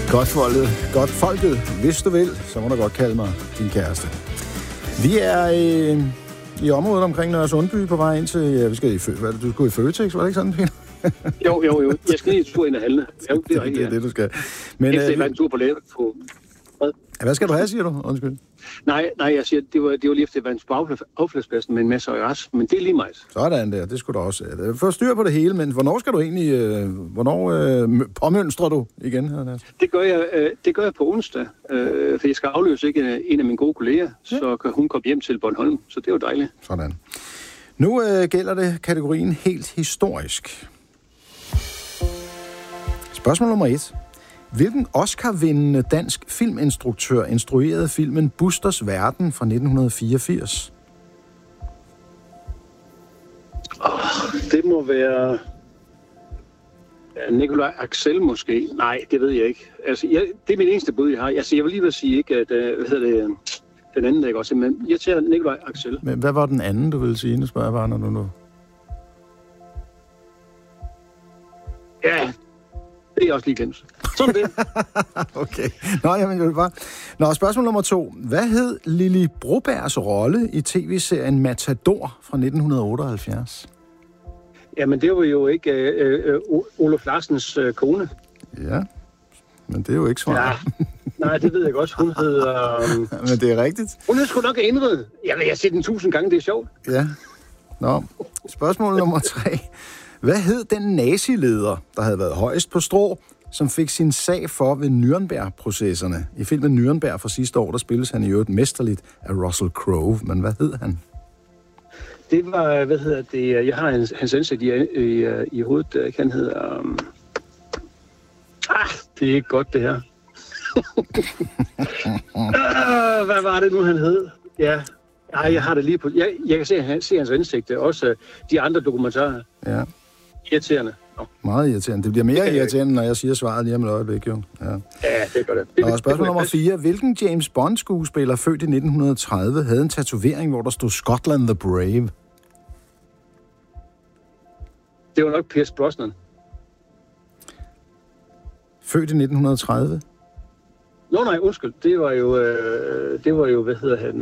Godt folket. Hvis du vil, så må du godt kalde mig din kæreste. Vi er i området omkring Nørre Sundby på vej ind til... du skulle i Føtex, var det ikke sådan, Peter? Jo. Jeg skal lige en tur ind og handle. Jo, det er det, du skal. Men, efter en tur på lægen på... Hvad skal du have, siger du? Undskyld. Nej, jeg siger, det var lige efter, at jeg var på affaldspladsen med en masse øjers, men det er lige meget. Sådan der, det skulle du også. Få styr på det hele, men hvornår skal du egentlig... hvornår påmønstrer du igen? Det gør jeg på onsdag, for jeg skal afløse en af mine gode kolleger, så kan hun komme hjem til Bornholm, så det er jo dejligt. Sådan. Nu gælder det kategorien helt historisk. Spørgsmål nummer 1. Hvilken Oscar-vindende dansk filminstruktør instruerede filmen Busters Verden fra 1984? Det må være Nikolaj Axel måske. Nej, det ved jeg ikke. Altså, det er min eneste bud, jeg har. Altså, jeg vil lige sige ikke, at den anden ikke også, men jeg tager Nikolaj Axel. Men hvad var den anden, du ville sige? Nu spørger jeg bare, når du nu... Ja, det er også lige glemt. Sådan det. Okay. Jamen, jeg bare... spørgsmål nummer 2. Hvad hed Lili Brobergs rolle i tv-serien Matador fra 1978? Jamen, det var jo ikke Olof Larsens kone. Ja, men det er jo ikke svaret. Ja. Nej, det ved jeg godt. Hun hedder... Men det er rigtigt. Hun er sgu nok indredet. Jamen, jeg har set den 1000 gange, det er sjovt. Ja. Spørgsmål nummer 3. Hvad hed den nazileder, der havde været højest på strå, som fik sin sag for ved Nürnberg-processerne? I filmen Nürnberg fra sidste år, der spilles han i øvrigt mesterligt af Russell Crowe. Men hvad hed han? Det var, jeg har hans ansigt i hovedet, han hedder... det er ikke godt, det her. Hvad var det nu, han hed? Ja, jeg har det lige på... Jeg kan se hans ansigt, også de andre dokumentarer. Ja. Irriterende. Meget irriterende. Det bliver mere irriterende, når jeg siger svaret lige om et øjeblik, jo. Ja, det gør det. Spørgsmål nummer 4. Hvilken James Bond-skuespiller født i 1930 havde en tatovering, hvor der stod Scotland the Brave? Det var nok Pierce Brosnan. Født i 1930? Nej, undskyld. Det var jo, hvad hedder han?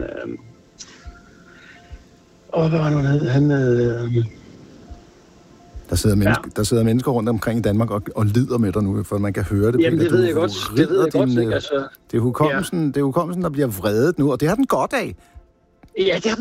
Hvad var det, han hed? Der sidder mennesker rundt omkring i Danmark og lider med dig nu, for man kan høre det. Jamen, det ved jeg godt. Ikke? Altså, det er hukommelsen, der bliver vredet nu, og det har den godt af. Ja, det har